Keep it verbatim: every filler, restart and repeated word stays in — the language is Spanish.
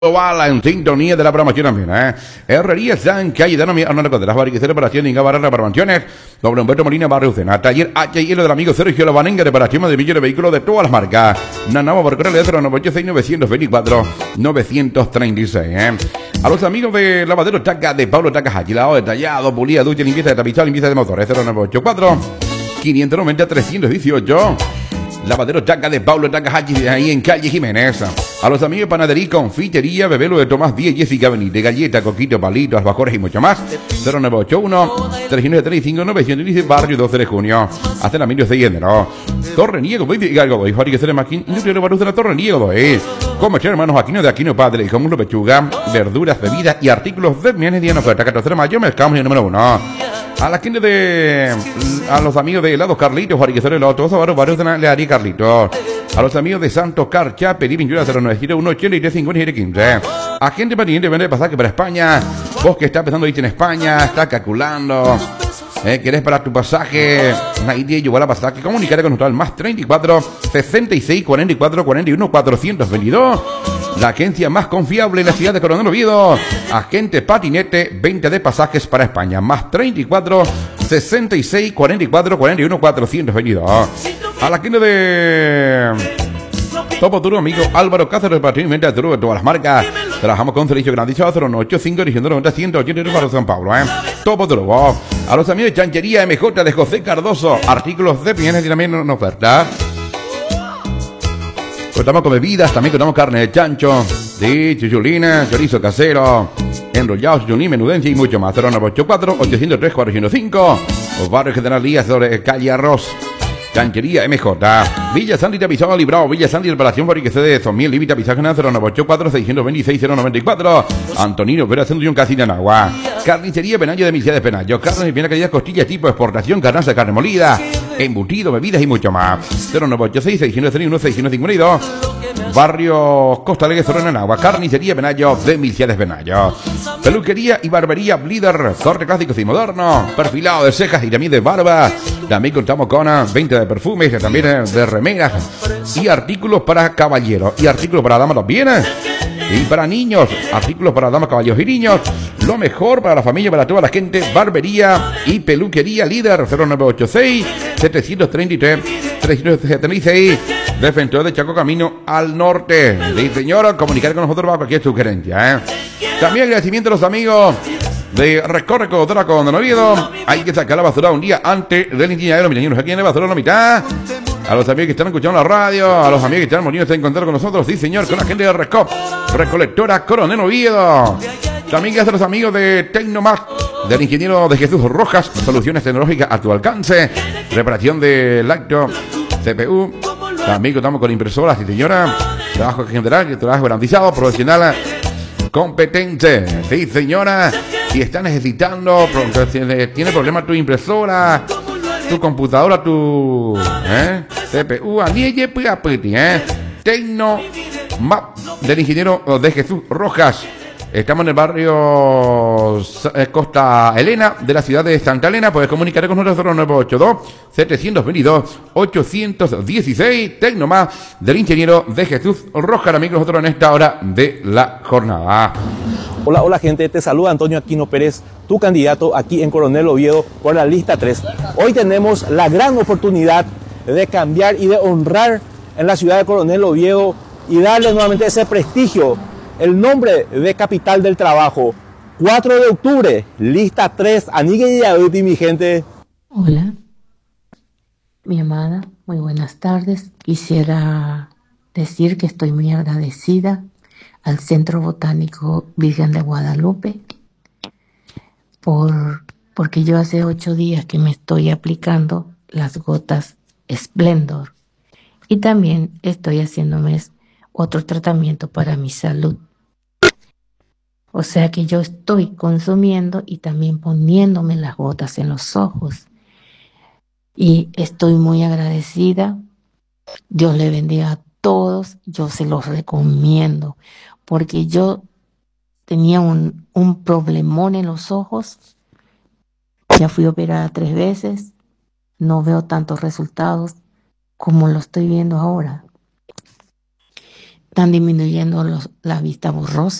Va en sintonía de la programación también, ¿eh? Herrería San Cayetano, no recuerdo, las barriques de reparación y barra reparaciones, doble Humberto Molina, barrio Ucena, taller H y L del amigo Sergio Lavanenga, reparación de millones de vehículos de todas las marcas. Nanamo por correo de nueve ocho seis nueve dos cuatro nueve tres seis, ¿eh? A los amigos de Lavadero Taca de Pablo Taca Hachi, lavado detallado, pulida, ducha, limpieza de tapizado, limpieza de motores, cero nueve ocho cuatro cinco nueve cero tres uno ocho. Lavadero Taca de Pablo Taca Hachi, ahí en calle Jiménez. A los amigos de Panadería, Confitería, Bebelo de Tomás Díez, Jessica Benítez, Galleta, Coquito, Palito, Albajores y mucho más. cero nueve ocho uno tres nueve tres cinco nueve cero nueve, barrio doce de junio. Hasta la medio de enero. Torre Niego, voy a algo, voy a hacer de máquina. Industria de Baruz de la Torre Niego, eh. Comercial hermanos Aquino de Aquino Padre, con uno pechuga, verduras, bebidas y artículos de bienes de oferta. catorce de mayo, mercado el número uno. A la gente de. A los amigos de helados Carlitos, Juariquezero, los otros varios, varios de la Learía Carlitos. A los amigos de Santos Carcha, pedí pintura cero nueve uno ochenta y tres cincuenta y quince. Agente pertinente vende pasaje para España. Vos que estás pensando irte en España, estás calculando, eh, querés para tu pasaje, una idea y llevar a pasaje, comunicate con nosotros al más treinta y cuatro sesenta y seis cuarenta y cuatro cuarenta y uno cuatrocientos veintidós. La agencia más confiable en la ciudad de Coronel Oviedo. Agente Patinete, venta de pasajes para España. Más treinta y cuatro sesenta y seis cuarenta y cuatro cuarenta y uno cuatrocientos veintidós. A la gente de Topo Duro, amigo Álvaro Cáceres, repartimiento de Duro de todas las marcas. Trabajamos con servicio garantizado cero nueve ocho cinco, origen noventa, ciento ochenta y nueve para San Pablo, ¿eh? Topo Duro. A los amigos de Chanchería M J de José Cardoso, artículos de bienes y también en oferta. Contamos con bebidas, también contamos carne de chancho, de chichulina, chorizo casero, enrollado, chichulín, menudencia y mucho más. cero nueve ocho cuatro ocho cero tres cuatro cero cinco, los barrios General Díaz sobre calle Arroz. Chanchería M J, Villa Sandy Tapizado Librado, Villa Sandy Reparación Fabrique de Zomiel, Límite Tapizaje cero nueve ocho cuatro seis dos seis cero nueve cuatro, Antonino Operación de un Casino en Agua, Carnicería Penayo de Misiones Penayo, carne de primera calidad, costillas tipo exportación, carnaza de carne molida, embutido, bebidas y mucho más. cero nueve ocho seis seis cero uno seis cinco dos, Barrio Costa Alegre, Zorona en Agua, Carnicería Penayo de Misiones Penayo, Peluquería y Barbería Blider, corte clásicos y moderno, perfilado de cejas y también de barba. También contamos con venta de perfumes, también de remeras y artículos para caballeros y artículos para damas también. Y para niños, artículos para damas, caballeros y niños. Lo mejor para la familia, para toda la gente. Barbería y peluquería líder cero nueve ocho seis siete tres tres tres siete seis. Defensor de Chaco Camino al norte. Sí, señor, comunicar con nosotros para cualquier sugerencia, ¿eh? También agradecimiento a los amigos de Recorre Codora con Oviedo. Hay que sacar la basura un día antes del inquinadero. Miren, aquí en la basura en la mitad. A los amigos que están escuchando la radio, a los amigos que están muriendo, en contacto con nosotros, sí señor, con la gente de Recop, Recolectora Coronel Oviedo. También gracias a los amigos de Tecnomat, del ingeniero de Jesús Rojas, soluciones tecnológicas a tu alcance, reparación de lacto, C P U. También contamos con impresoras, sí señora, trabajo general, trabajo garantizado, profesional, competente, sí señora. Si está necesitando, tiene problema tu impresora, tu computadora, tu ¿eh? C P U, ¿eh? Tecno Map del ingeniero de Jesús Rojas. Estamos en el barrio Costa Elena de la ciudad de Santa Elena. Puedes comunicar con nosotros cero nueve ocho dos siete dos dos ocho uno seis. Tecno Map del ingeniero de Jesús Rojas. Amigos, nosotros en esta hora de la jornada. Hola, hola gente, te saluda Antonio Aquino Pérez, tu candidato aquí en Coronel Oviedo por la lista tres. Hoy tenemos la gran oportunidad de cambiar y de honrar en la ciudad de Coronel Oviedo y darle nuevamente ese prestigio, el nombre de capital del trabajo. cuatro de octubre, lista tres, Anigue y Aduti, mi gente. Hola, mi amada, muy buenas tardes. Quisiera decir que estoy muy agradecida al Centro Botánico Virgen de Guadalupe, por, porque yo hace ocho días que me estoy aplicando las gotas Splendor y también estoy haciéndome otro tratamiento para mi salud. O sea que yo estoy consumiendo y también poniéndome las gotas en los ojos y estoy muy agradecida. Dios le bendiga a todos, yo se los recomiendo porque yo tenía un, un problemón en los ojos, ya fui operada tres veces, no veo tantos resultados como lo estoy viendo ahora. están disminuyendo los, la vista borrosa.